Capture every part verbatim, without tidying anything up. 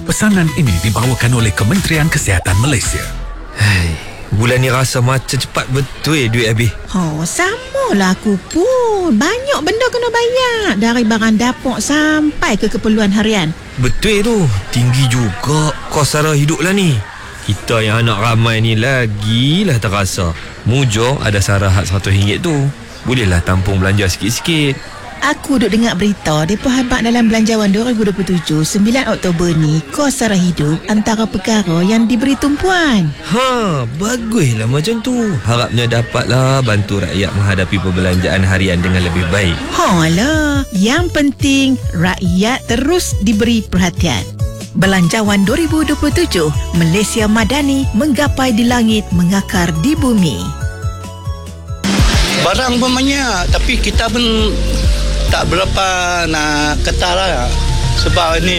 Pesanan ini dibawakan oleh Kementerian Kesihatan Malaysia. Hai, bulan ni rasa macam cepat betul eh duit habis. Oh, samalah aku pun. Banyak benda kena bayar. Dari barang dapur sampai ke keperluan harian. Betul tu. Tinggi juga kos sara hidup lah ni. Kita yang anak ramai ni lagilah terasa. Mujur ada sarahat seratus ringgit tu. Bolehlah tampung belanja sikit-sikit. Aku duk dengar berita depa habaq dalam belanjawan dua ribu dua puluh tujuh sembilan Oktober ni kos sara hidup antara perkara yang diberi tumpuan. Ha, baguslah macam tu. Harapnya dapatlah bantu rakyat menghadapi perbelanjaan harian dengan lebih baik. Halah, yang penting rakyat terus diberi perhatian. Belanjawan dua ribu dua puluh tujuh, Malaysia Madani menggapai di langit, mengakar di bumi. Barang pun banyak, tapi kita pun tak berapa nak kata lah. Sebab ni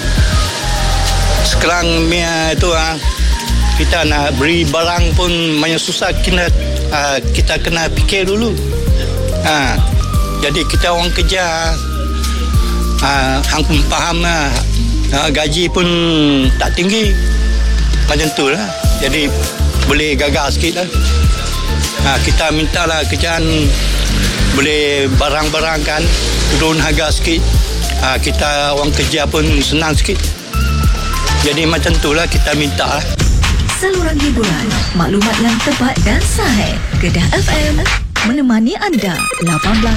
sekarang Mia itu ha, kita nak beri barang pun banyak susah. Kita, ha, kita kena fikir dulu. Ha, jadi kita orang kerja, ha, hang pun faham lah. Ha, gaji pun tak tinggi. Macam tu lah. Jadi boleh gagal sikit lah. Ha, kita mintalah kerjaan boleh barang-barang kan turun harga sikit. Ha, kita orang kerja pun senang sikit. Jadi macam tu lah kita minta lah. Saluran hiburan, maklumat yang tepat dan sahih. Kedah F M menemani anda lapan belas